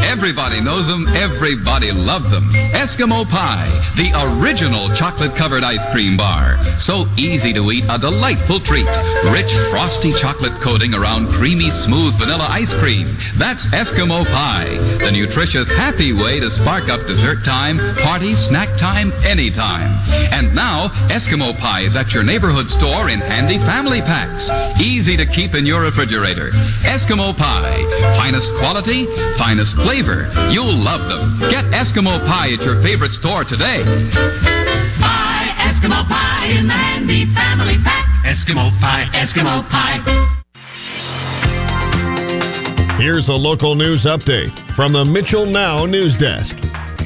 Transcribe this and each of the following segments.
Everybody knows them. Everybody loves them. Eskimo Pie, the original chocolate-covered ice cream bar. So easy to eat, a delightful treat. Rich, frosty chocolate coating around creamy, smooth vanilla ice cream. That's Eskimo Pie, the nutritious, happy way to spark up dessert time, party, snack time, anytime. And now, Eskimo Pie is at your neighborhood store in handy family packs. Easy to keep in your refrigerator. Eskimo Pie, finest quality, finest flavor. You'll love them. Get Eskimo Pie at your favorite store today. Buy Eskimo Pie in the handy family pack. Eskimo Pie, Eskimo Pie. Here's a local news update from the Mitchell Now News Desk.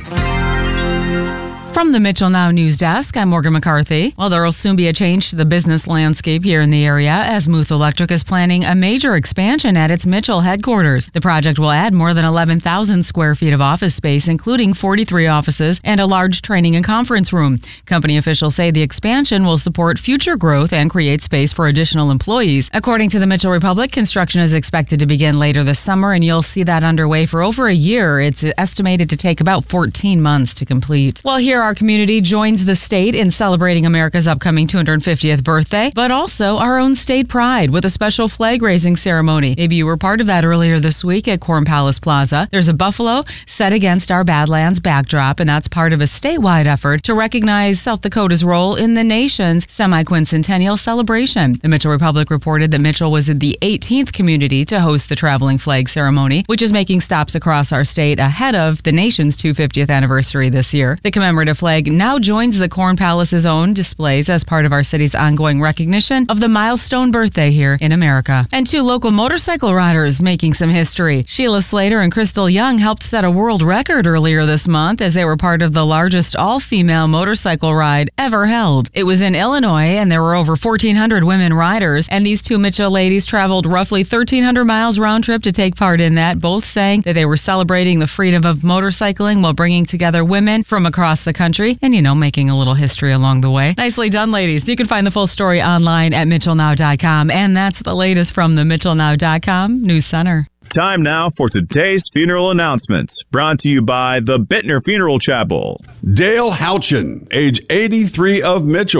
From the Mitchell Now News Desk, I'm Morgan McCarthy. Well, there will soon be a change to the business landscape here in the area as Muth Electric is planning a major expansion at its Mitchell headquarters. The project will add more than 11,000 square feet of office space, including 43 offices and a large training and conference room. Company officials say the expansion will support future growth and create space for additional employees. According to the Mitchell Republic, construction is expected to begin later this summer, and you'll see that underway for over a year. It's estimated to take about 14 months to complete. Well, here our community joins the state in celebrating America's upcoming 250th birthday, but also our own state pride with a special flag raising ceremony. Maybe you were part of that earlier this week at Corn Palace Plaza. There's a buffalo set against our Badlands backdrop, and that's part of a statewide effort to recognize South Dakota's role in the nation's semi-quincentennial celebration. The Mitchell Republic reported that Mitchell was the 18th community to host the traveling flag ceremony, which is making stops across our state ahead of the nation's 250th anniversary this year. The commemorative flag now joins the Corn Palace's own displays as part of our city's ongoing recognition of the milestone birthday here in America. And two local motorcycle riders making some history. Sheila Slater and Crystal Young helped set a world record earlier this month as they were part of the largest all-female motorcycle ride ever held. It was in Illinois, and there were over 1,400 women riders, and these two Mitchell ladies traveled roughly 1,300 miles round trip to take part in that, both saying that they were celebrating the freedom of motorcycling while bringing together women from across the country and, making a little history along the way. Nicely done, ladies. You can find the full story online at mitchellnow.com, and that's the latest from the mitchellnow.com News Center. Time now for today's funeral announcements, brought to you by the Bittner Funeral Chapel. Dale Houchin, age 83 of Mitchell.